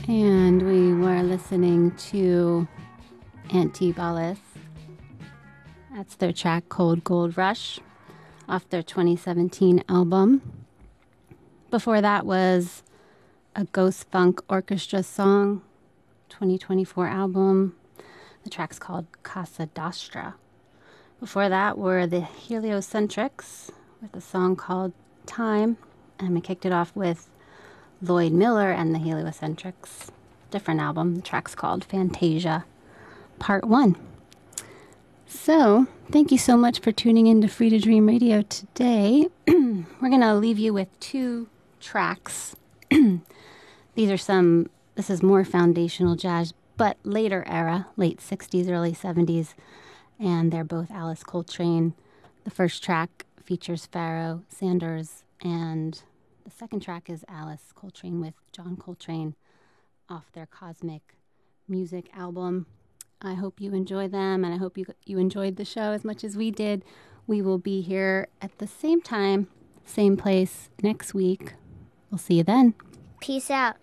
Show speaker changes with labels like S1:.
S1: And we were listening to Antibalas. That's their track Cold Gold Rush off their 2017 album. Before that was a Ghost Funk Orchestra song, 2024 album. The track's called Casa Dastra. Before that were the Heliocentrics with a song called Time. And we kicked it off with Lloyd Miller and the Heliocentrics. Different album. The track's called Fantasia Part 1. So, thank you so much for tuning in to Free to Dream Radio today. We're going to leave you with 2 tracks. This is more foundational jazz, but later era, late 60s, early 70s, and they're both Alice Coltrane. The first track features Pharoah Sanders, and the second track is Alice Coltrane with John Coltrane off their Cosmic Music album. I hope you enjoy them, and I hope you enjoyed the show as much as we did. We will be here at the same time, same place next week. We'll see you then.
S2: Peace out.